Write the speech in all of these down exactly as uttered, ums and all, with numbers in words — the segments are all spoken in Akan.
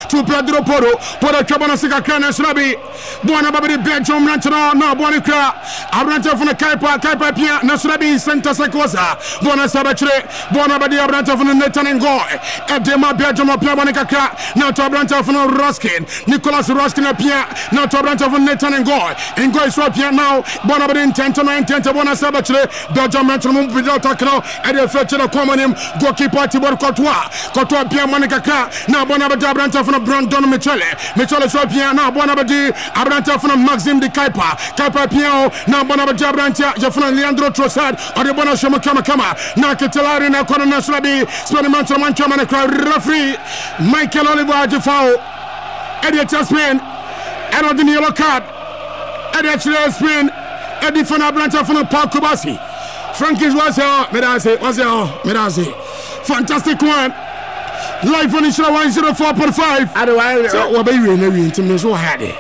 to Pedro Poro Poro Chabanasika Kana Slabi Buana Babi Belgium Rantana na Buanica Abranta from the Kaipa Kaipa Pia Nasrabi Santa Secosa Buana Sabatre Buana Badi Abranta from the Netan and Goy Edema Belgium Plabanica now to Abranta from Roskin Nicholas Roskin Pia now to Abranta from Netan and Goy and Goy Swapia now Buana Badi ten to nine ten to Buana Sabatre Belgium Rantana without Takano and the fetch of common him goalkeeper Tibor Cotois Cotois Pia Manica now Buana Badi Abranta from Brandon Michele Michele Swapia now Buana Badi Abranta from Maxim de Kaipa Kaipa Pia now Buana Badi Abranta Jafran Leandro Trossard or the Buana Shama Kama Kama now Ketelari now Corona Slabi Spanish Mancham and a referee Michael Oliver Jafao Eddie Chaspin and the yellow card Eddie Chaspin Eddie from Abranta from Paul Kubasi Frankie's was here Medase was here Medase fantastic one live on Isra one oh four point five otherwise what baby we know into me so had it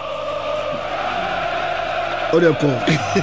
oh they call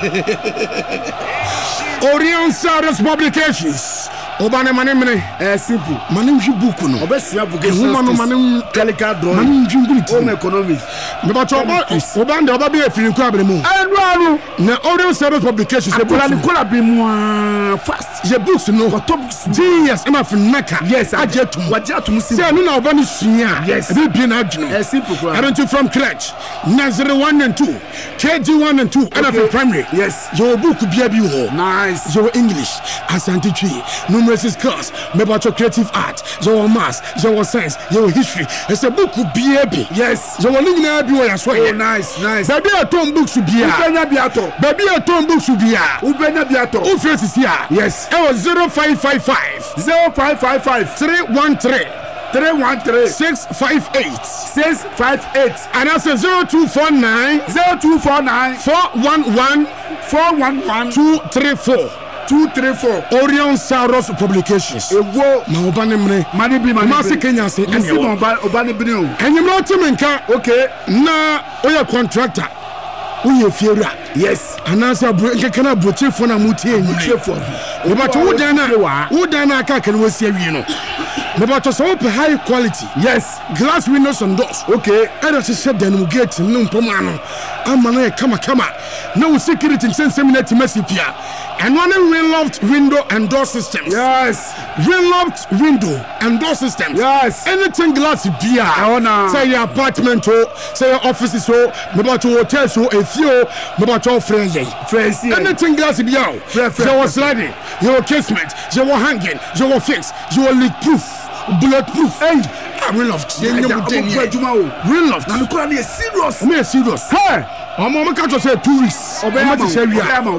Orion Saras Publications Obane manemene eh simple manem hwi book no obesua book no manem calica draw manem jinguliti home economics me ba to obande oba be afiri nko abere mu anu anu na Orion Saras Publications e book ni kola be mu fast je books no top yes am afinaka yes ajetum wajatum sim say no na obani suya yes be bi na adwunu eh simple ko I don't you from crutch Nazare one and two K G one and two and for primary yes your book bia bi ho nice your English Asante Twi numeracy class about your creative art your maths your science your history it's a book bia yes your lingna bi wo yaso oh nice nice baby atom books bia ubenya bia to baby atom books bia ubenya bia to o face here yes it was zero five five five zero five five five three one three three one three six five eight six five eight and that's a zero two four nine zero two four nine four one one four one one two three four two three four Orion Saros Publications ewo ma obane mre mani bi mani ma se Kenya se ene obane bi o enyim no timenka okay na oya contractor oye fiera yes anasa nkekana bochefo na mutie enyi chefo obato wudana wudana aka kan wasi awie no obato so high quality yes glass windows and doors okay era se shed dan gate no mpoma no ama na kama kama no security senseminate masipia and one Rainloft window and door systems yes Rainloft window and door systems yes anything glass beer say your apartment or say your offices or about your hotel so if you about your friend friends anything glass beer your sliding your casement your hanging your fix your leak proof bulletproof hey Rainloft Rainloft na ko na serious me serious hey omo me catch say tourists omo me say we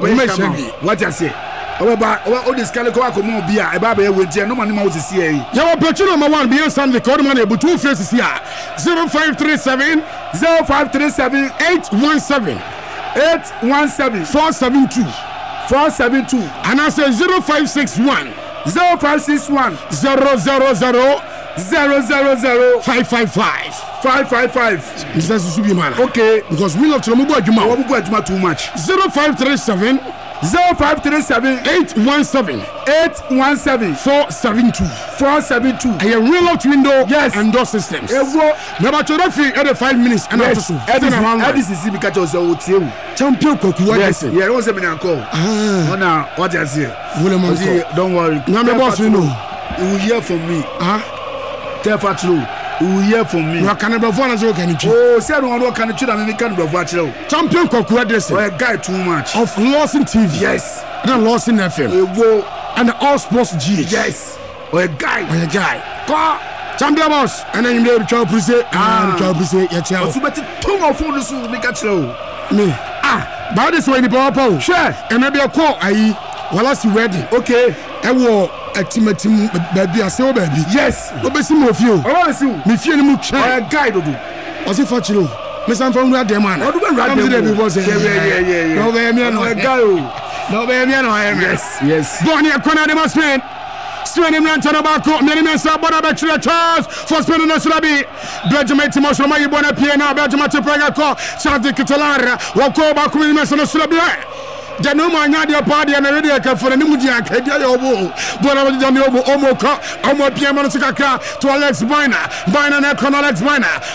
are what you say oba o this calico akomo bia e ba ba ewentie no man ma wo sisi e ya wo picture number one beyond stand the code man e butu faces here zero five three seven zero five three seven eight one seven eight one seven four seven two four seven two and I say zero five six one zero five six one zero zero zero zero zero zero five five five five five five Mister Susubimana okay because we love to move adjuma we move adjuma too much zero five three seven zero five three seven eight one seven eight one seven four seven two four seven two and a real out window yes and door systems ewo never to referee every five minutes and yes. After so this is because of the champion koku what yes yeah don't say me call ah na what you say don't worry na me boss you know you will hear from me ah tell for true you will hear from me. You can never find us. Oh, say I don't want to can and can never watch you. Champion Koku address. Oh, a guy too much. Of Lawson T V. Yes. And Lawson F M. And All Sports G H. Yes. Oh, a guy. Oh, a guy. Call champion boss. And then you need to present. Ah, to present your child. So, but two more phones to make a show. Me. Ah, by this way, the power. Sure. And maybe a call. I. Well, I see ready. Okay. I will. Atimatim baby I say baby yes obesi mo fie o obesi me fie ni mu twa eh guide odu o se fa chiro me san fa nura dem ana odu be nura dem o yeah yeah yeah no be me no guy o no be me no yes yes boni akona dem Spain Spain dem ran tana ba ko me ni me sa boda be chire Charles for Spain no so be Belgium timo so ma yibona pie na Belgium te prega ko Charles Kitalara wo ko ba ko me me so no so be Jano manya dia pa dia na ready ka for ni mu dia ka dia yo bo bona ba dia ni obo omo ka omo pia man so kakra to Alex Biner Biner na Alex Biner